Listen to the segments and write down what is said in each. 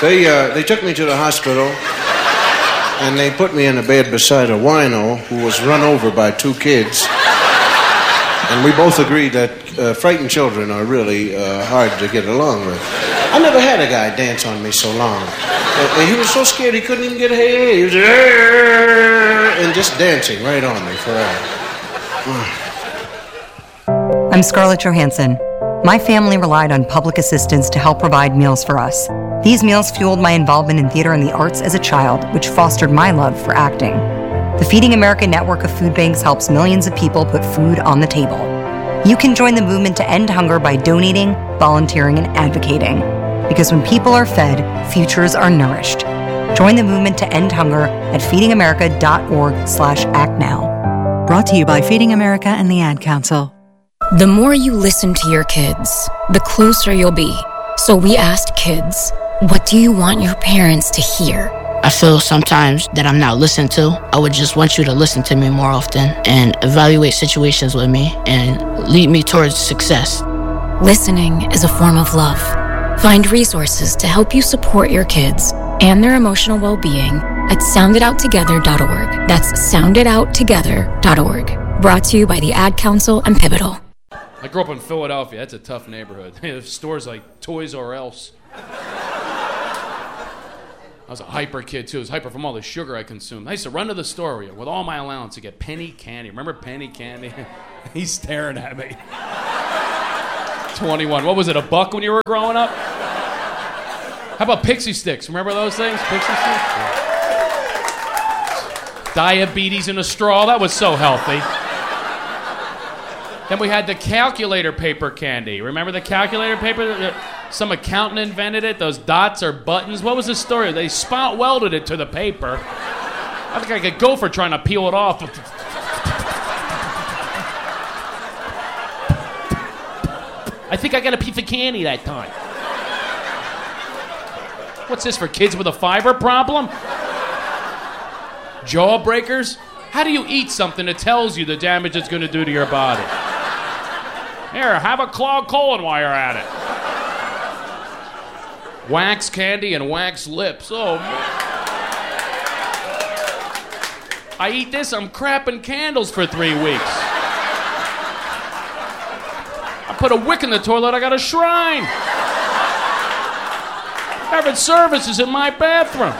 They took me to the hospital, and they put me in a bed beside a wino who was run over by two kids. And we both agreed that frightened children are really hard to get along with. I never had a guy dance on me so long. He was so scared he couldn't even get hey. He was and just dancing right on me forever. I'm Scarlett Johansson. My family relied on public assistance to help provide meals for us. These meals fueled my involvement in theater and the arts as a child, which fostered my love for acting. The Feeding America network of food banks helps millions of people put food on the table. You can join the movement to end hunger by donating, volunteering, and advocating. Because when people are fed, futures are nourished. Join the movement to end hunger at feedingamerica.org/actnow. Brought to you by Feeding America and the Ad Council. The more you listen to your kids, the closer you'll be. So we asked kids, what do you want your parents to hear? I feel sometimes that I'm not listened to. I would just want you to listen to me more often and evaluate situations with me and lead me towards success. Listening is a form of love. Find resources to help you support your kids and their emotional well-being at sounditouttogether.org. That's sounditouttogether.org. Brought to you by the Ad Council and Pivotal. I grew up in Philadelphia. That's a tough neighborhood. They have stores like Toys R Us. I was a hyper kid, too. I was hyper from all the sugar I consumed. I used to run to the store with all my allowance to get penny candy. Remember penny candy? He's staring at me. 21. What was it, $1 when you were growing up? How about Pixie Sticks? Remember those things? Pixie Sticks? Yeah. Diabetes in a straw. That was so healthy. Then we had the calculator paper candy. Remember the calculator paper? Some accountant invented it. Those dots are buttons. What was the story? They spot welded it to the paper. I think I could go for trying to peel it off. I think I got a piece of candy that time. What's this for kids with a fiber problem? Jawbreakers? How do you eat something that tells you the damage it's going to do to your body? Here, have a clogged colon while you're at it. Wax candy and wax lips. Oh, man. I eat this, I'm crapping candles for 3 weeks. I put a wick in the toilet, I got a shrine. Having services in my bathroom.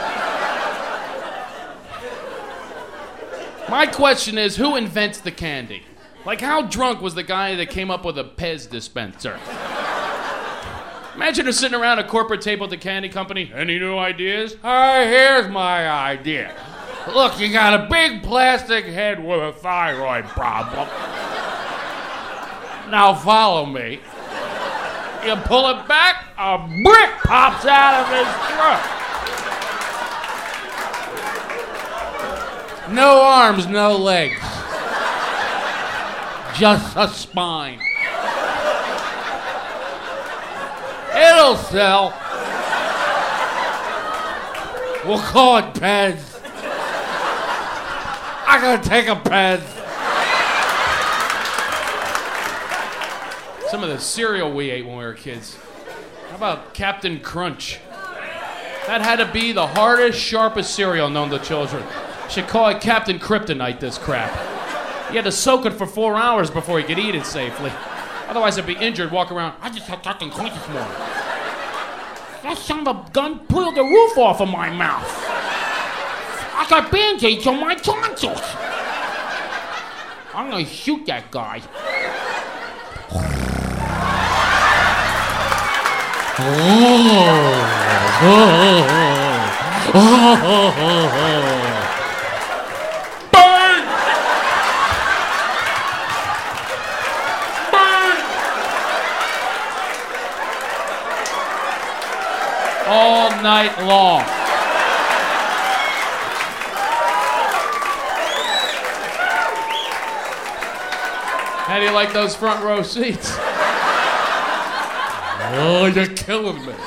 My question is, who invents the candy? Like, how drunk was the guy that came up with a Pez dispenser? Imagine her sitting around a corporate table at the candy company. Any new ideas? Here's my idea. Look, you got a big plastic head with a thyroid problem. Now follow me. You pull it back, a brick pops out of his throat. No arms, no legs. Just a spine. It'll sell. We'll call it Pez. I gotta take a Pez. Some of the cereal we ate when we were kids. How about Captain Crunch? That had to be the hardest, sharpest cereal known to children. Should call it Captain Kryptonite, this crap. You had to soak it for 4 hours before you could eat it safely. Otherwise, I'd be injured, walk around. I just had Captain Crunch this morning. That son of a gun blew the roof off of my mouth. I got band-aids on my tonsils. I'm gonna shoot that guy. Burn! Burn! All night long. How do you like those front row seats? Oh, you're killing me.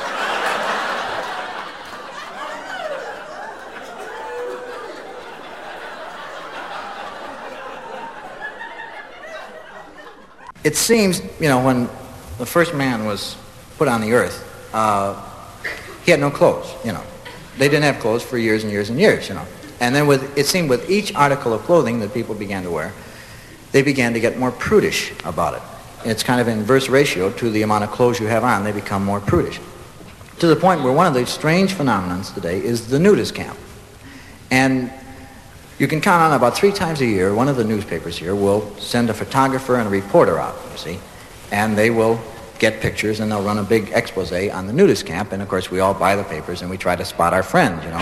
It seems, when the first man was put on the earth, he had no clothes, you know. They didn't have clothes for years and years and years, you know. And then it seemed with each article of clothing that people began to wear, they began to get more prudish about it. It's kind of inverse ratio to the amount of clothes you have on, they become more prudish. To the point where one of the strange phenomenons today is the nudist camp. And you can count on about 3 times a year, one of the newspapers here will send a photographer and a reporter out, you see, and they will get pictures and they'll run a big expose on the nudist camp, and of course we all buy the papers and we try to spot our friends, you know,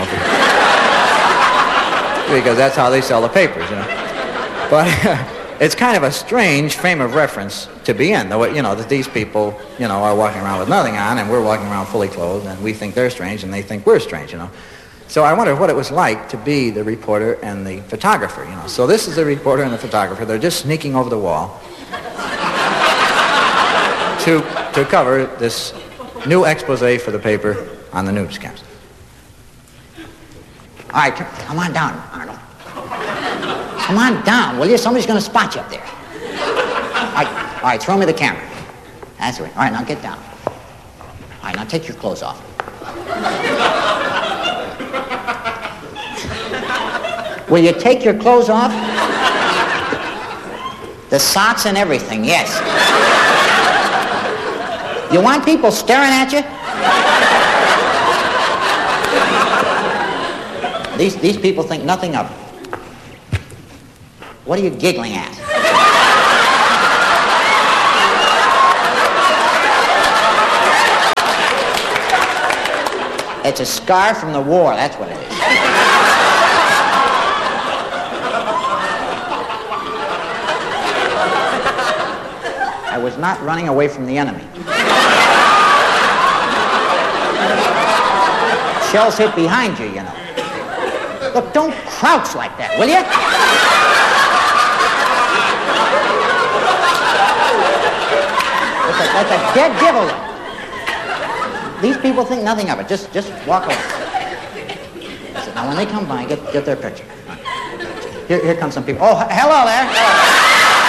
because that's how they sell the papers, you know. But it's kind of a strange frame of reference to be in, though, you know, that these people, you know, are walking around with nothing on and we're walking around fully clothed and we think they're strange and they think we're strange, you know. So I wonder what it was like to be the reporter and the photographer, you know. So this is the reporter and the photographer. They're just sneaking over the wall to cover this new expose for the paper on the nudist camps. All right, come on down, Arnold. Come on down, will you? Somebody's going to spot you up there. All right, throw me the camera. That's right. All right, now get down. All right, now take your clothes off. Will you take your clothes off? The socks and everything, yes. You want people staring at you? These people think nothing of it. What are you giggling at? It's a scar from the war, that's what it is. I was not running away from the enemy. Shells hit behind you, you know. Look, don't crouch like that, will you? That's a dead giveaway. These people think nothing of it. Just walk away. Now, when they come by, get their picture. Here come some people. Oh, hello there.